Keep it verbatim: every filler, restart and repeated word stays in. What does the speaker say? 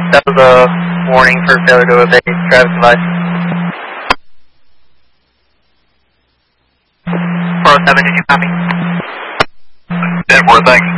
That was a warning for failure to obey Travis device. four oh seven, did you copy? ten four, thanks.